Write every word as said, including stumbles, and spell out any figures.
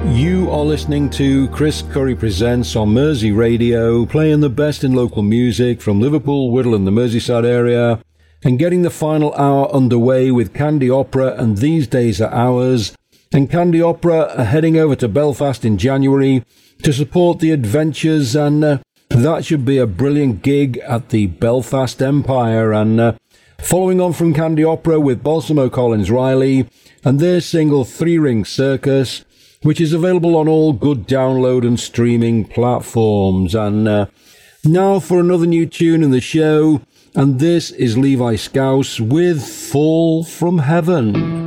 You are listening to Chris Curry Presents on Mersey Radio, playing the best in local music from Liverpool, Whittle and the Merseyside area, and getting the final hour underway with Candy Opera and These Days Are Ours. And Candy Opera are heading over to Belfast in January to support the adventures, and uh, that should be a brilliant gig at the Belfast Empire. And uh, following on from Candy Opera with Balsamo Collins Riley and their single Three Ring Circus, which is available on all good download and streaming platforms. And uh, now for another new tune in the show, and this is Levi Scouse with Fall from Heaven.